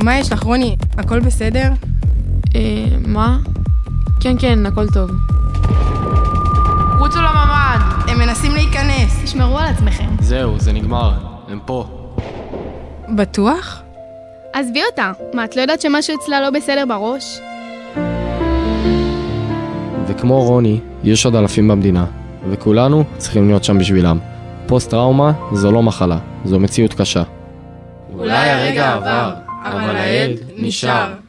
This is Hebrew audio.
מה יש לך, רוני? הכל בסדר? מה? כן, הכל טוב. רוצו לממ"ד! הם מנסים להיכנס. תשמרו על עצמכם. זהו, זה נגמר. הם פה. בטוח? עזבי אותה. מה, את לא יודעת שמשהו אצלה לא בסדר בראש? וכמו רוני, יש עוד אלפים במדינה, וכולנו צריכים להיות שם בשבילם. פוסט-טראומה זו לא מחלה, זו מציאות קשה. אולי הרגע עבר, אבל העד נשאר.